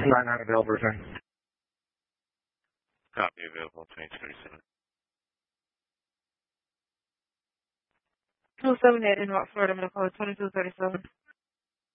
not available, return. Copy available, 2237. 278 in Rock, Florida, code 2237.